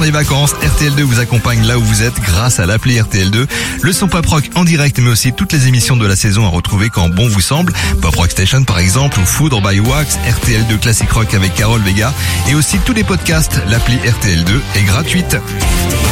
les vacances, RTL2 vous accompagne là où vous êtes grâce à l'appli RTL2. Le son Pop Rock en direct, mais aussi toutes les émissions de la saison à retrouver quand bon vous semble. Pop Rock Station par exemple, ou Foudre by Wax, RTL2 Classic Rock avec Carole Vega, et aussi tous les podcasts. L'appli RTL2 est gratuite.